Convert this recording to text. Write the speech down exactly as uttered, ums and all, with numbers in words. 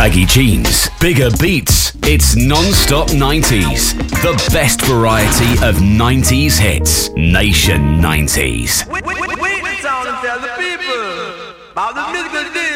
baggy jeans, bigger beats. It's non-stop nineties. The best variety of nineties hits. Nation nineties. Wait, wait, wait, wait, sound and tell the people about the musical